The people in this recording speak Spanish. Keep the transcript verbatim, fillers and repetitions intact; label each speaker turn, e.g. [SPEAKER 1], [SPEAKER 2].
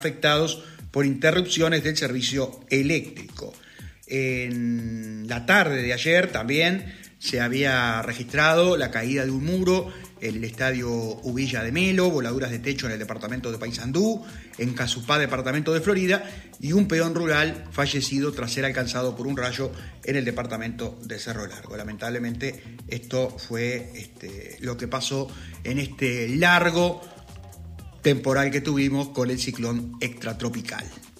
[SPEAKER 1] afectados por interrupciones del servicio eléctrico. En la tarde de ayer también se había registrado la caída de un muro en el estadio Uvilla de Melo, voladuras de techo en el departamento de Paysandú, en Casupá, departamento de Florida, y un peón rural fallecido tras ser alcanzado por un rayo en el departamento de Cerro Largo. Lamentablemente esto fue este, lo que pasó en este largo temporal que tuvimos con el ciclón extratropical.